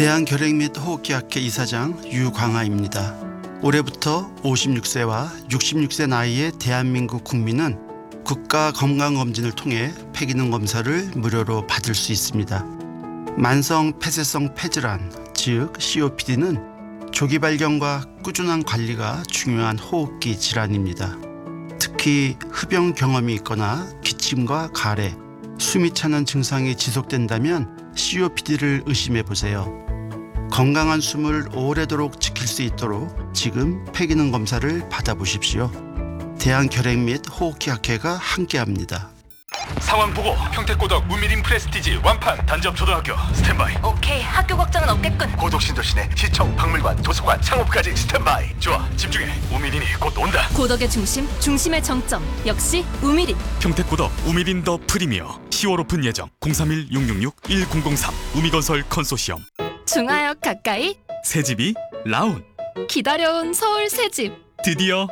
대한결핵 및 호흡기학회 이사장 유광하입니다. 올해부터 56세와 66세 나이의 대한민국 국민은 국가건강검진을 통해 폐기능 검사를 무료로 받을 수 있습니다. 만성 폐쇄성 폐질환, 즉 COPD는 조기 발견과 꾸준한 관리가 중요한 호흡기 질환입니다. 특히 흡연 경험이 있거나 기침과 가래, 숨이 차는 증상이 지속된다면 COPD를 의심해 보세요. 건강한 숨을 오래도록 지킬 수 있도록 지금 폐기능 검사를 받아보십시오. 대한결핵 및 호흡기학회가 함께합니다. 상황 보고 평택고덕 우미린 프레스티지 완판 단접 초등학교 스탠바이. 오케이, 학교 걱정은 없겠군. 고덕 신도시내 시청 박물관 도서관 창업까지 스탠바이. 좋아, 집중해. 우미린이 곧 온다. 고덕의 중심, 중심의 정점. 역시 우미린. 평택고덕 우미린 더 프리미어 10월 오픈 예정 031-666-1003 우미건설 컨소시엄. 중하역 가까이 새집이 라운. 기다려온 서울 새집. 드디어